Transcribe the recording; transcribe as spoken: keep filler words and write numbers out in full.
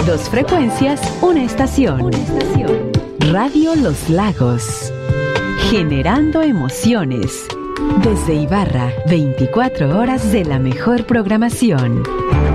Dos frecuencias, una estación. Una estación. Radio Los Lagos. Generando emociones. Desde Ibarra, veinticuatro horas de la mejor programación.